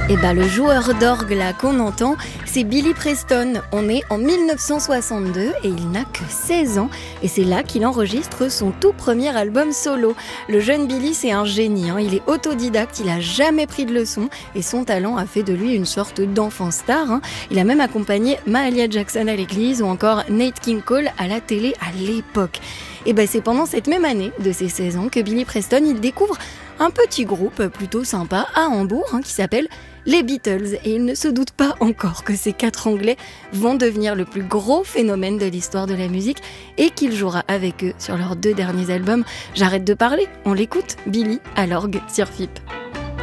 Et le joueur d'orgue là qu'on entend, c'est Billy Preston. On est en 1962 et il n'a que 16 ans. Et c'est là qu'il enregistre son tout premier album solo. Le jeune Billy, c'est un génie. Il est autodidacte, il n'a jamais pris de leçons. Et son talent a fait de lui une sorte d'enfant star. Il a même accompagné Mahalia Jackson à l'église ou encore Nat King Cole à la télé à l'époque. Et c'est pendant cette même année de ses 16 ans que Billy Preston il découvre un petit groupe plutôt sympa à Hambourg qui s'appelle les Beatles. Et il ne se doute pas encore que ces 4 Anglais vont devenir le plus gros phénomène de l'histoire de la musique et qu'il jouera avec eux sur leurs 2 derniers albums. J'arrête de parler, on l'écoute, Billy à l'orgue sur FIP.